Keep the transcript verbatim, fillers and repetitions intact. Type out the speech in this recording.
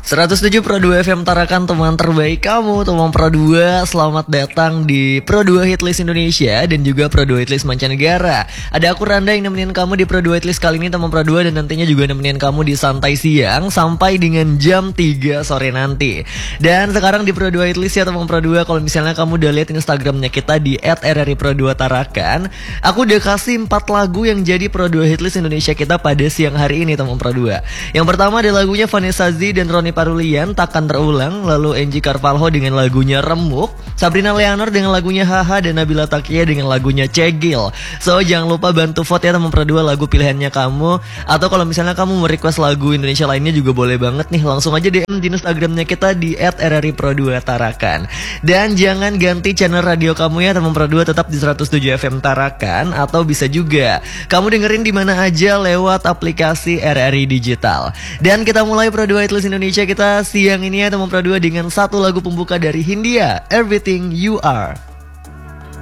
seratus tujuh Pro dua F M Tarakan, teman terbaik kamu, teman Pro dua. Selamat datang di Pro dua Hitlist Indonesia dan juga Pro dua Hitlist Mancanegara. Ada aku Randa yang nemenin kamu di Pro dua Hitlist kali ini, teman Pro dua, dan nantinya juga nemenin kamu di santai siang sampai dengan jam tiga sore nanti. Dan sekarang di Pro dua Hitlist ya teman Pro dua, kalau misalnya kamu udah lihat Instagramnya kita di et r r i pro dua tarakan, aku udah kasih empat lagu yang jadi Pro dua Hitlist Indonesia kita pada siang hari ini teman Pro dua. Yang pertama ada lagunya Vanessa Z dan Roni Parulian, Takkan Terulang. Lalu Angie Carvalho dengan lagunya Remuk, Sabrina Leonor dengan lagunya Haha, dan Nabila Takia dengan lagunya Cegil. So jangan lupa bantu vote ya teman Pro dua lagu pilihannya kamu. Atau kalau misalnya kamu mau request lagu Indonesia lainnya juga boleh banget nih, langsung aja D M di Instagramnya kita di et r r i pro dua tarakan. Dan jangan ganti channel radio kamu ya teman Pro dua, tetap di seratus tujuh F M Tarakan. Atau bisa juga kamu dengerin di mana aja lewat aplikasi R R I Digital. Dan kita mulai Pro dua Hitlist Indonesia kita siang ini ya teman Pro dua dengan satu lagu pembuka dari Hindia, Everything You Are.